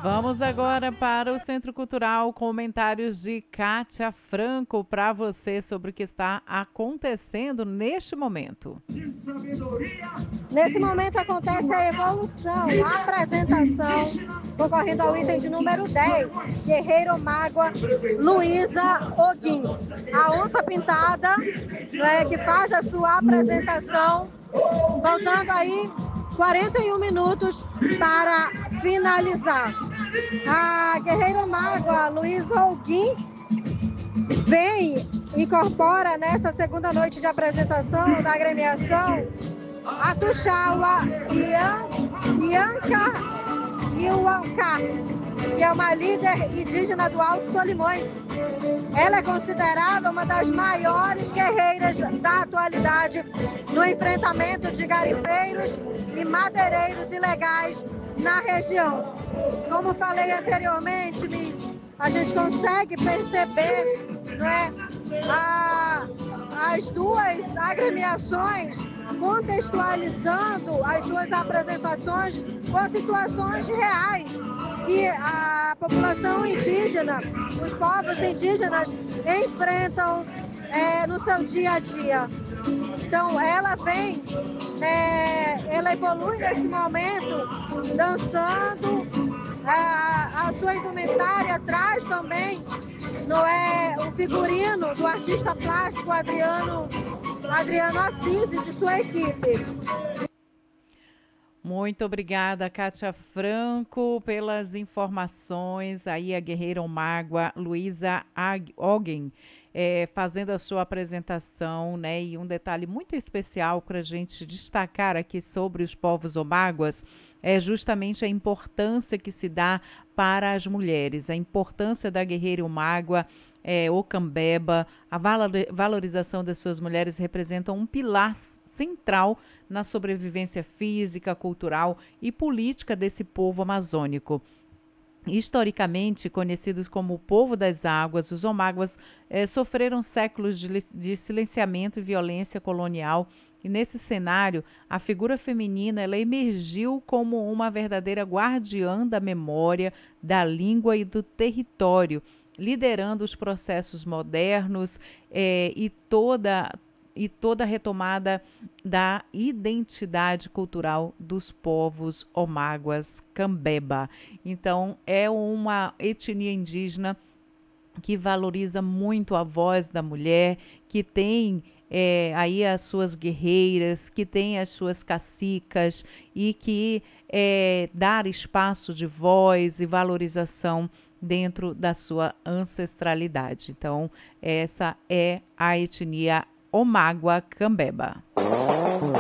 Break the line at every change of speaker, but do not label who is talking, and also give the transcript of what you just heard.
Vamos agora para o Centro Cultural, comentários de Kátia Franco para você sobre o que está acontecendo neste momento.
Nesse momento acontece a evolução, a apresentação, concorrendo ao item de número 10, Guerreiro Mágoa Luísa Oguim. A onça pintada, que faz a sua apresentação, faltando aí 41 minutos para finalizar. A Guerreiro Mágoa Luísa Oguim incorpora nessa segunda noite de apresentação da agremiação a Tuxaua Ianca Iuanca, que é uma líder indígena do Alto Solimões. Ela é considerada uma das maiores guerreiras da atualidade no enfrentamento de garimpeiros e madeireiros ilegais na região. Como falei anteriormente, Miss, a gente consegue perceber, as duas agremiações contextualizando as suas apresentações com situações reais que a população indígena, os povos indígenas enfrentam no seu dia a dia. Então, ela evolui nesse momento dançando, a sua indumentária traz também o figurino do artista plástico Adriano Assis e de sua equipe.
Muito obrigada, Kátia Franco, pelas informações. Aí a Guerreira Mágoa Luísa Oguim fazendo a sua apresentação, né? E um detalhe muito especial para a gente destacar aqui sobre os povos omáguas é justamente a importância que se dá para as mulheres, a importância da Guerreira Mágoa Ocambeba, a valorização das suas mulheres representam um pilar central na sobrevivência física, cultural e política desse povo amazônico. Historicamente conhecidos como o povo das águas, os omáguas sofreram séculos de silenciamento e violência colonial. E nesse cenário, a figura feminina ela emergiu como uma verdadeira guardiã da memória, da língua e do território, liderando os processos modernos e toda a retomada da identidade cultural dos povos omáguas Cambeba. Então, é uma etnia indígena que valoriza muito a voz da mulher, que tem aí as suas guerreiras, que tem as suas cacicas e que dar espaço de voz e valorização dentro da sua ancestralidade. Então, essa é a etnia Omágua Cambeba.